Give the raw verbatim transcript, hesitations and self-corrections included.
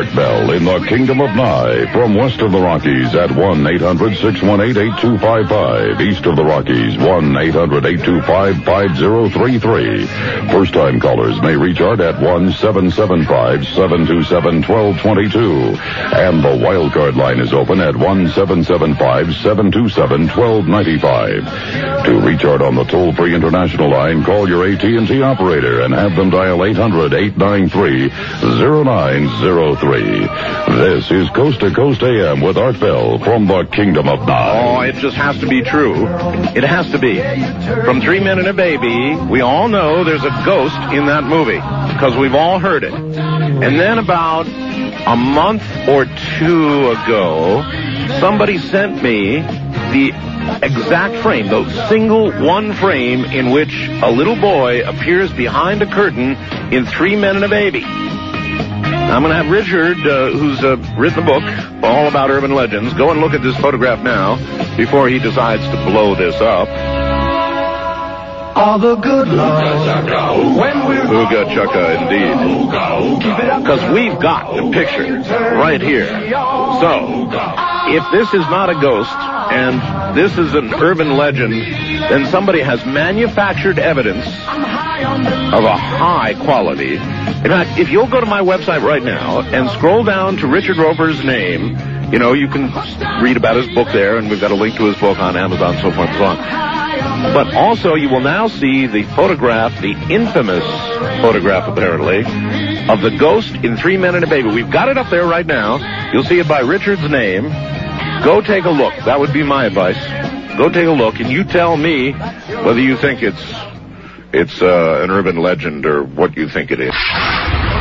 Art Bell in the Kingdom of Nye. From west of the Rockies at one eight hundred six one eight eight two five five. East of the Rockies, one eight hundred eight two five five zero three three. First-time callers may reach Art at one seven seven five seven two seven one two two two. And the wildcard line is open at one seven seven five seven two seven one two nine five. To reach Art on the toll-free international line, call your A T and T operator and have them dial eight hundred eight nine three zero nine zero three. This is Coast to Coast A M with Art Bell from the Kingdom of Nye. Oh, it just has to be true. It has to be. From Three Men and a Baby, we all know there's a ghost in that movie because we've all heard it. And then about a month or two ago, somebody sent me the exact frame, the single one frame in which a little boy appears behind a curtain in Three Men and a Baby. I'm going to have Richard, uh, who's uh, written a book all about urban legends, go and look at this photograph now before he decides to blow this up. All the good love. When we're Ooga Chukka, indeed. Because we've got the picture right here. So, if this is not a ghost and this is an urban legend, then somebody has manufactured evidence of a high quality. In fact, if you'll go to my website right now and scroll down to Richard Roper's name, you know, you can read about his book there, and we've got a link to his book on Amazon, so forth and so on. But also, you will now see the photograph, the infamous photograph, apparently, of the ghost in Three Men and a Baby. We've got it up there right now. You'll see it by Richard's name. Go take a look. That would be my advice. Go take a look, and you tell me whether you think it's it's uh, an urban legend or what you think it is.